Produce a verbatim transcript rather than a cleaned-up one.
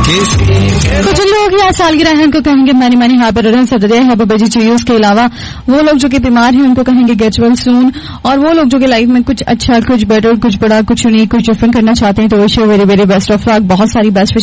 तो जिन लोगों की आज सालगिरह है उनको कहेंगे many many happy returns of the day, happy birthday to you. उसके अलावा वो लोग जो कि बीमार हैं उनको कहेंगे गेट वेल सून, और वो लोग जो कि लाइफ में कुछ अच्छा, कुछ बेटर, कुछ बड़ा, कुछ यूनिक, कुछ डिफरेंट करना चाहते हैं तो wish you very very best of luck. बहुत सारी बेस्ट